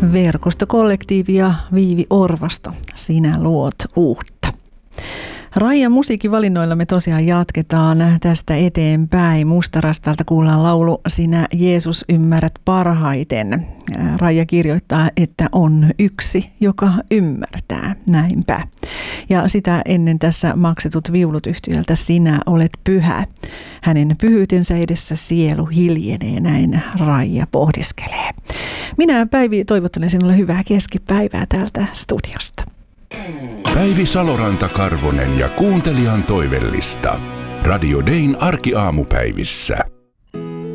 Verkostokollektiivi ja Viivi Orvasto, Sinä luot uutta. Raijan musiikkivalinnoilla me tosiaan jatketaan tästä eteenpäin. Mustarastalta kuullaan laulu Sinä Jeesus ymmärrät parhaiten. Raija kirjoittaa, että on yksi, joka ymmärtää. Näinpä. Ja sitä ennen tässä maksetut viulut yhtiöltä Sinä olet pyhä. Hänen pyhyytensä edessä sielu hiljenee, näin Raija pohdiskelee. Minä Päivi toivottelen sinulle hyvää keskipäivää täältä studiosta. Päivi Saloranta-Karvonen ja kuuntelijan toivellista. Radio Dayn arkiaamupäivissä.